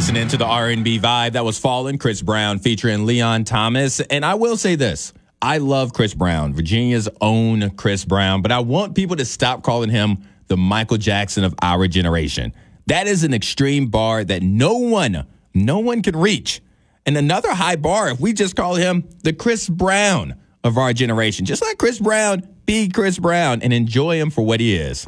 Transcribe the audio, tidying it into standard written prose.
listening to the R&B vibe. That was Fallen, Chris Brown featuring Leon Thomas. And I will say this. I love Chris Brown, Virginia's own Chris Brown, but I want people to stop calling him the Michael Jackson of our generation. That is an extreme bar that no one can reach. And another high bar if we just call him the Chris Brown of our generation. Just let Chris Brown be Chris Brown and enjoy him for what he is.